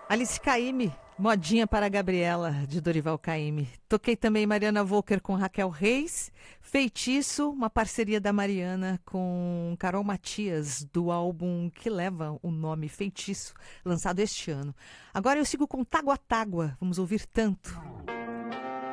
Alice Caymmi, Modinha para a Gabriela, de Dorival Caymmi. Toquei também Mariana Volker com Raquel Reis. Feitiço, uma parceria da Mariana com Carol Matias, do álbum que leva o nome Feitiço, lançado este ano. Agora eu sigo com Tágua Tágua, vamos ouvir tanto.